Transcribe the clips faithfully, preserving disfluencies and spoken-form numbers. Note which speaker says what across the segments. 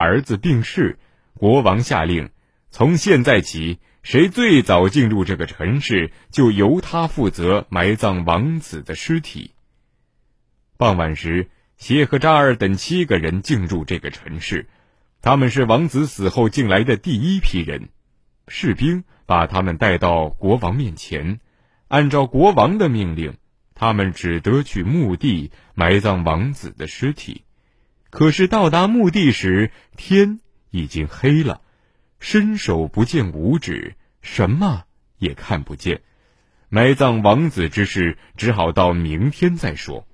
Speaker 1: 儿子病逝，国王下令，从现在起，谁最早进入这个城市，就由他负责埋葬王子的尸体。傍晚时，谢赫扎尔等七个人进入这个城市，他们是王子死后进来的第一批人。士兵把他们带到国王面前，按照国王的命令，他们只得去墓地埋葬王子的尸体。可是到达墓地时，天已经黑了，伸手不见五指，什么也看不见。埋葬王子之事只好到明天再说。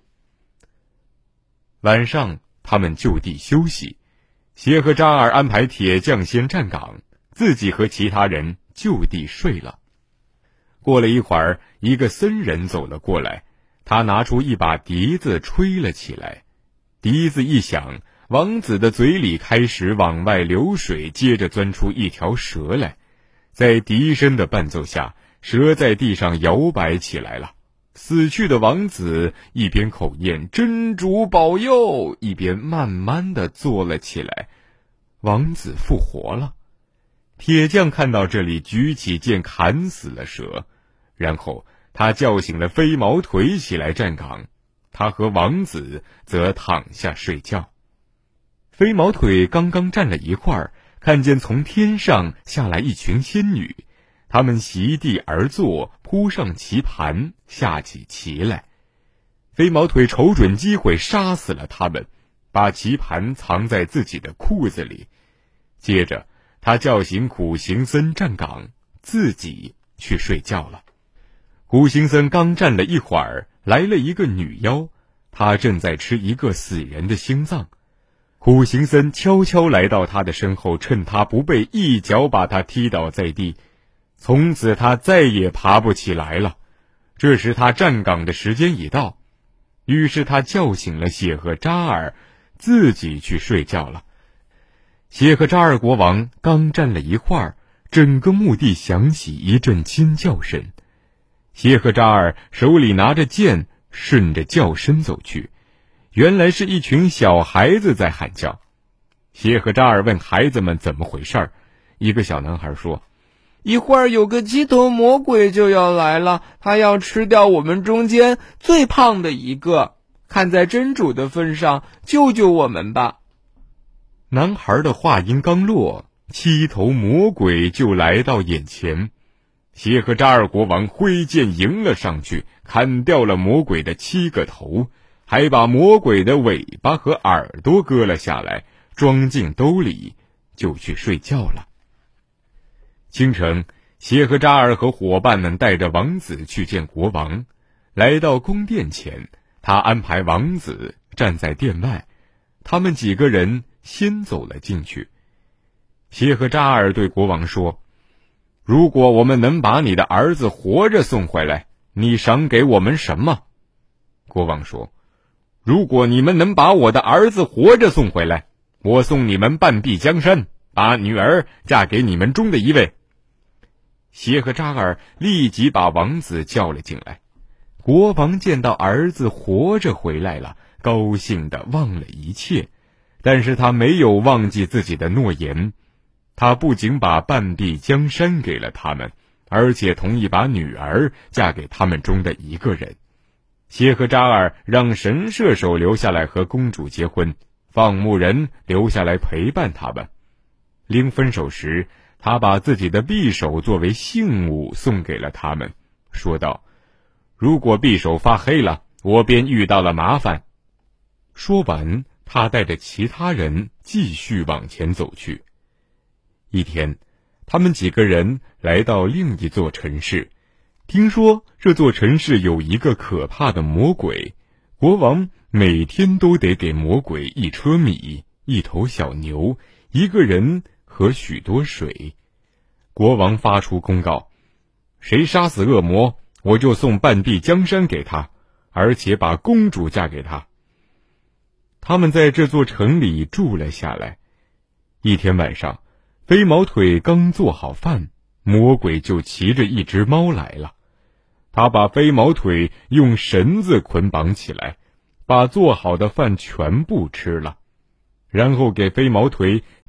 Speaker 1: 晚上，他们就地休息。谢赫扎尔安排铁匠先站岗，自己和其他人就地睡了。过了一会儿，一个僧人走了过来，他拿出一把笛子吹了起来。笛子一响，王子的嘴里开始往外流水，接着钻出一条蛇来。在笛声的伴奏下，蛇在地上摇摆起来了。死去的王子一边口念真主保佑，一边慢慢地坐了起来。王子复活了。铁匠看到这里，举起剑砍死了蛇，然后他叫醒了飞毛腿起来站岗，他和王子则躺下睡觉。飞毛腿刚刚站了一会儿，看见从天上下来一群仙女，他们席地而坐，铺上棋盘，下起棋来。飞毛腿瞅准机会杀死了他们，把棋盘藏在自己的裤子里。接着他叫醒苦行僧站岗，自己去睡觉了。苦行僧刚站了一会儿，来了一个女妖，她正在吃一个死人的心脏。苦行僧悄悄来到他的身后，趁他不备，一脚把他踢倒在地。从此他再也爬不起来了。这时他站岗的时间已到，于是他叫醒了谢赫扎尔，自己去睡觉了。谢赫扎尔国王刚站了一会儿，整个墓地响起一阵惊叫声。谢赫扎尔手里拿着剑，顺着叫声走去，原来是一群小孩子在喊叫。谢赫扎尔问孩子们怎么回事儿，一个小男孩说，
Speaker 2: 一会儿有个鸡头魔鬼就要来了，他要吃掉我们中间最胖的一个，看在真主的份上，救救我们吧。
Speaker 1: 男孩的话音刚落，七头魔鬼就来到眼前。谢赫扎尔国王挥剑迎了上去，砍掉了魔鬼的七个头，还把魔鬼的尾巴和耳朵割了下来，装进兜里，就去睡觉了。清晨，谢赫扎尔和伙伴们带着王子去见国王。来到宫殿前，他安排王子站在殿外，他们几个人先走了进去。谢赫扎尔对国王说，如果我们能把你的儿子活着送回来，你赏给我们什么？国王说，如果你们能把我的儿子活着送回来，我送你们半壁江山，把女儿嫁给你们中的一位。谢赫扎尔立即把王子叫了进来。国王见到儿子活着回来了，高兴地忘了一切，但是他没有忘记自己的诺言。他不仅把半壁江山给了他们，而且同意把女儿嫁给他们中的一个人。谢赫扎尔让神射手留下来和公主结婚，放牧人留下来陪伴他们。临分手时，他把自己的匕首作为信物送给了他们，说道，如果匕首发黑了，我便遇到了麻烦。说完，他带着其他人继续往前走去。一天，他们几个人来到另一座城市，听说这座城市有一个可怕的魔鬼，国王每天都得给魔鬼一车米、一头小牛、一个人和许多水。国王发出公告，谁杀死恶魔，我就送半壁江山给他，而且把公主嫁给他。他们在这座城里住了下来。一天晚上，飞毛腿刚做好饭，魔鬼就骑着一只猫来了。他把飞毛腿用绳子捆绑起来，把做好的饭全部吃了，然后给飞毛腿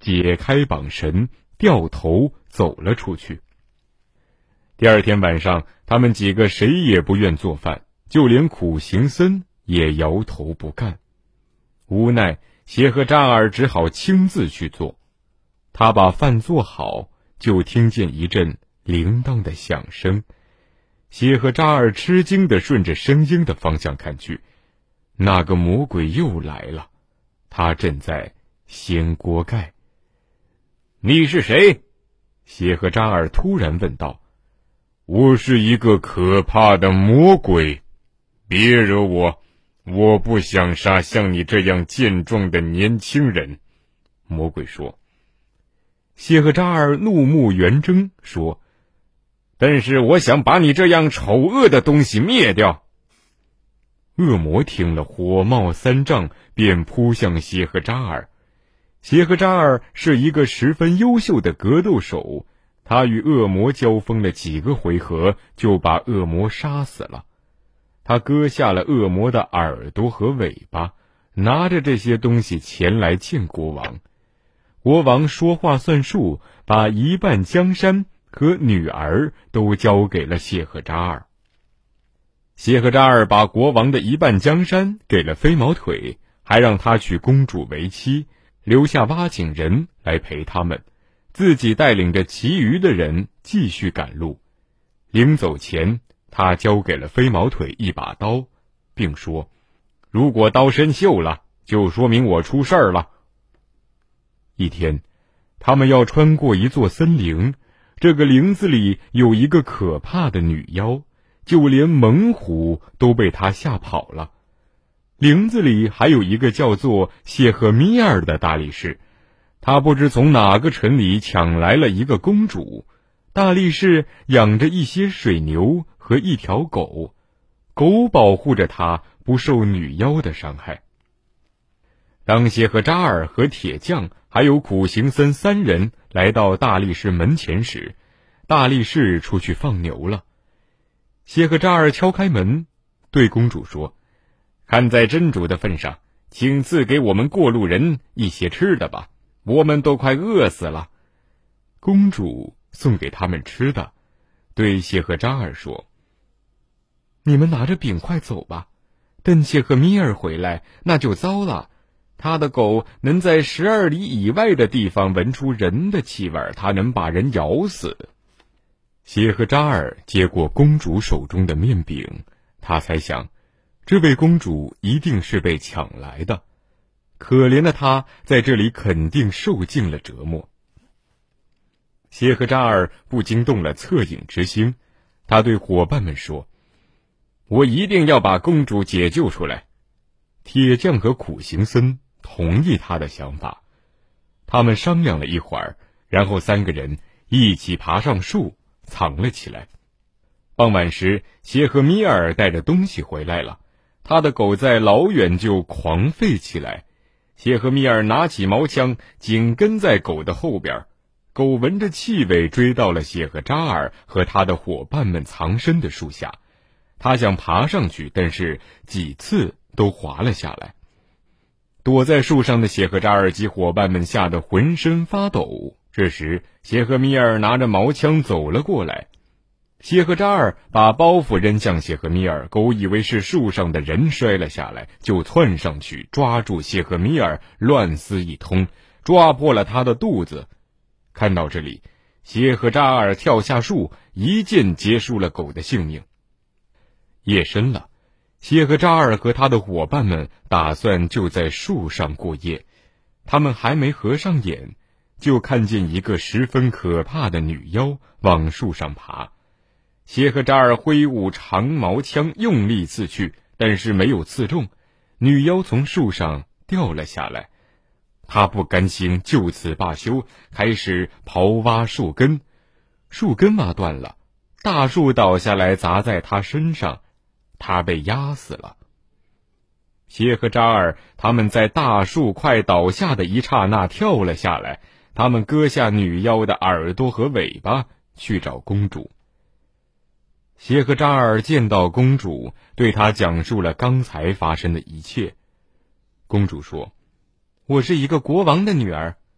Speaker 1: 解开绑绳，掉头走了出去。第二天晚上，他们几个谁也不愿做饭，就连苦行僧也摇头不干。无奈谢赫扎尔只好亲自去做。他把饭做好，就听见一阵铃铛的响声。谢赫扎尔吃惊地顺着声音的方向看去，那个魔鬼又来了，他正在掀锅盖。你是谁？谢赫扎尔突然问道。我是一个可怕的魔鬼，别惹我，我不想杀像你这样健壮的年轻人。魔鬼说。谢赫扎尔怒目圆睁说，但是我想把你这样丑恶的东西灭掉。恶魔听了，火冒三丈，便扑向谢赫扎尔。谢赫扎尔是一个十分优秀的格斗手，他与恶魔交锋了几个回合，就把恶魔杀死了。他割下了恶魔的耳朵和尾巴，拿着这些东西前来见国王。国王说话算数，把一半江山和女儿都交给了谢赫扎尔。谢赫扎尔把国王的一半江山给了飞毛腿，还让他娶公主为妻，留下挖井人来陪他们，自己带领着其余的人继续赶路。临走前，他交给了飞毛腿一把刀，并说，如果刀身锈了，就说明我出事儿了。一天，他们要穿过一座森林，这个林子里有一个可怕的女妖，就连猛虎都被她吓跑了。林子里还有一个叫做谢赫米尔的大力士，他不知从哪个城里抢来了一个公主。大力士养着一些水牛和一条狗，狗保护着他不受女妖的伤害。当谢赫扎尔和铁匠还有苦行僧三人来到大力士门前时，大力士出去放牛了。谢赫扎尔敲开门，对公主说，看在真主的份上，请赐给我们过路人一些吃的吧，我们都快饿死了。公主送给他们吃的，对谢赫扎尔说，你们拿着饼块走吧，等谢赫米尔回来那就糟了，他的狗能在十二里以外的地方闻出人的气味，他能把人咬死。谢赫扎尔接过公主手中的面饼，他猜想这位公主一定是被抢来的，可怜的她在这里肯定受尽了折磨。谢赫扎尔不禁动了恻隐之心，他对伙伴们说，我一定要把公主解救出来。铁匠和苦行僧同意他的想法，他们商量了一会儿，然后三个人一起爬上树藏了起来。傍晚时，谢赫米尔带着东西回来了，他的狗在老远就狂吠起来。谢赫米尔拿起毛枪，紧跟在狗的后边，狗闻着气味追到了谢赫扎尔和他的伙伴们藏身的树下。他想爬上去，但是几次都滑了下来。躲在树上的谢赫扎尔及伙伴们吓得浑身发抖。这时，谢赫米尔拿着毛枪走了过来。谢赫扎尔把包袱扔向谢赫米尔，狗以为是树上的人摔了下来，就窜上去抓住谢赫米尔，乱撕一通，抓破了他的肚子。看到这里，谢赫扎尔跳下树，一剑结束了狗的性命。夜深了，谢赫扎尔和他的伙伴们打算就在树上过夜。他们还没合上眼，就看见一个十分可怕的女妖往树上爬。谢赫扎尔挥舞长毛枪，用力刺去，但是没有刺中，女妖从树上掉了下来。他不甘心就此罢休，开始刨挖树根。树根挖断了，大树倒下来砸在他身上，他被压死了。谢赫扎尔他们在大树快倒下的一刹那跳了下来，他们割下女妖的耳朵和尾巴去找公主。谢赫扎尔见到公主，对她讲述了刚才发生的一切。公主说，我是一个国王的女儿，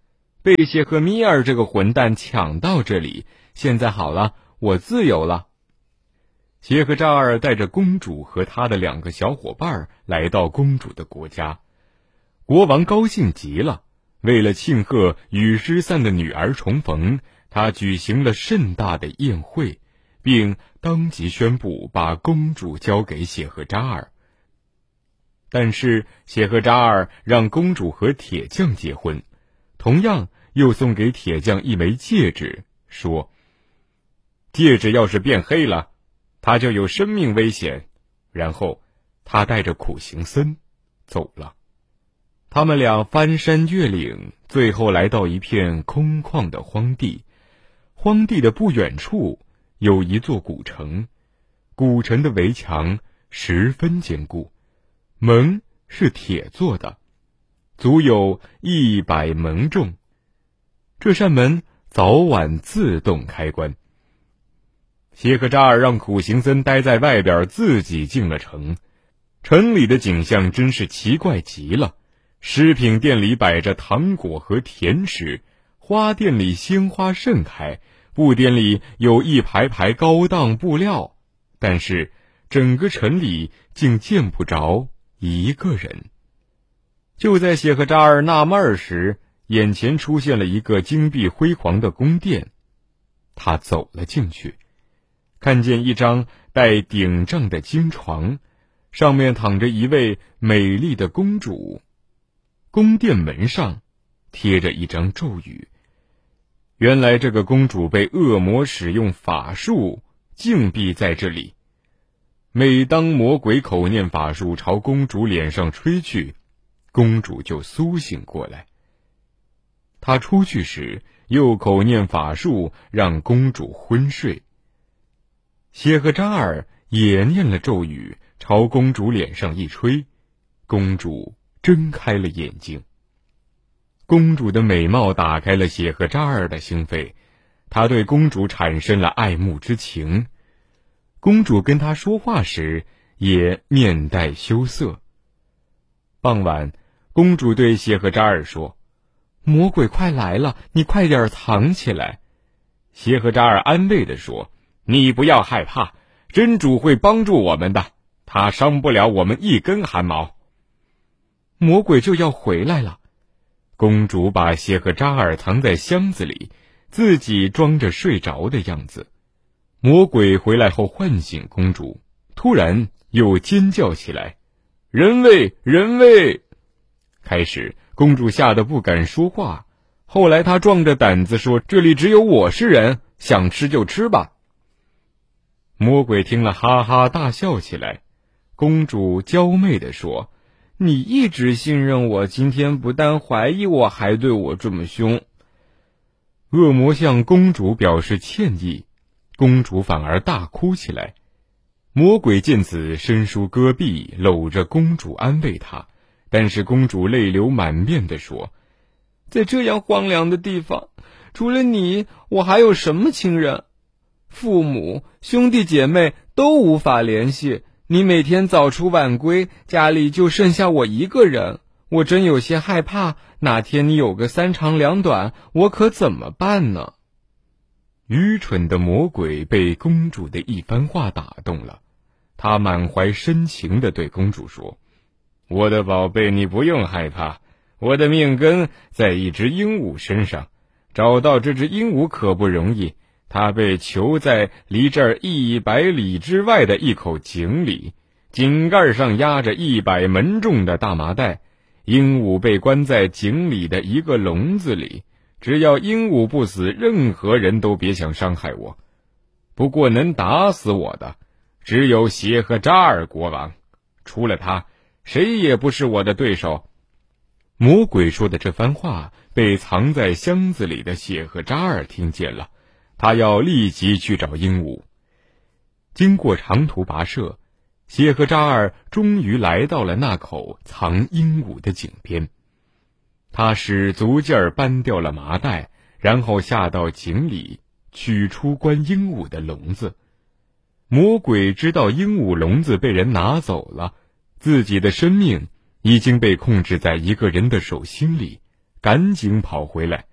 Speaker 1: 被谢赫米尔这个混蛋抢到这里，现在好了，我自由了。谢赫扎尔带着公主和他的两个小伙伴来到公主的国家，国王高兴极了，为了庆贺与失散的女儿重逢，他举行了盛大的宴会，并当即宣布把公主交给谢赫扎尔。但是谢赫扎尔让公主和铁匠结婚，同样又送给铁匠一枚戒指，说戒指要是变黑了，他就有生命危险。然后他带着苦行僧走了。他们俩翻山越岭，最后来到一片空旷的荒地。荒地的不远处有一座古城，古城的围墙十分坚固，门是铁做的，足有一百门重。这扇门早晚自动开关。谢赫扎尔让苦行僧待在外边，自己进了城。城里的景象真是奇怪极了，食品店里摆着糖果和甜食，花店里鲜花盛开，布店里有一排排高档布料，但是整个城里竟见不着一个人。就在谢赫扎尔纳闷时，眼前出现了一个金碧辉煌的宫殿。他走了进去，看见一张带顶帐的金床，上面躺着一位美丽的公主。宫殿门上贴着一张咒语，原来这个公主被恶魔使用法术禁闭在这里。每当魔鬼口念法术朝公主脸上吹去，公主就苏醒过来。他出去时又口念法术让公主昏睡。谢赫扎尔也念了咒语，朝公主脸上一吹，公主睁开了眼睛。公主的美貌打开了谢赫扎尔的心扉，他对公主产生了爱慕之情。公主跟他说话时也面带羞涩。傍晚，公主对谢赫扎尔说：魔鬼快来了，你快点藏起来。谢赫扎尔安慰地说：你不要害怕，真主会帮助我们的，他伤不了我们一根汗毛。魔鬼就要回来了。公主把谢赫扎尔藏在箱子里，自己装着睡着的样子。魔鬼回来后唤醒公主，突然又尖叫起来：人喂，人喂！开始公主吓得不敢说话，后来她壮着胆子说：这里只有我是人，想吃就吃吧。魔鬼听了哈哈大笑起来。公主娇媚地说：你一直信任我，今天不但怀疑我，还对我这么凶。恶魔向公主表示歉意，公主反而大哭起来。魔鬼见此，伸出胳臂搂着公主安慰她，但是公主泪流满面地说：在这样荒凉的地方，除了你，我还有什么亲人？父母、兄弟姐妹都无法联系，你每天早出晚归，家里就剩下我一个人，我真有些害怕，哪天你有个三长两短，我可怎么办呢？愚蠢的魔鬼被公主的一番话打动了，他满怀深情地对公主说：我的宝贝，你不用害怕，我的命根在一只鹦鹉身上，找到这只鹦鹉可不容易，它被囚在离这儿一百里之外的一口井里，井盖上压着一百门重的大麻袋，鹦鹉被关在井里的一个笼子里，只要鹦鹉不死，任何人都别想伤害我。不过能打死我的只有谢赫扎尔国王，除了他，谁也不是我的对手。魔鬼说的这番话被藏在箱子里的谢赫扎尔听见了，他要立即去找鹦鹉。经过长途跋涉，谢赫扎尔终于来到了那口藏鹦鹉的井边。他使足劲儿搬掉了麻袋，然后下到井里，取出关鹦鹉的笼子。魔鬼知道鹦鹉笼子被人拿走了，自己的生命已经被控制在一个人的手心里，赶紧跑回来。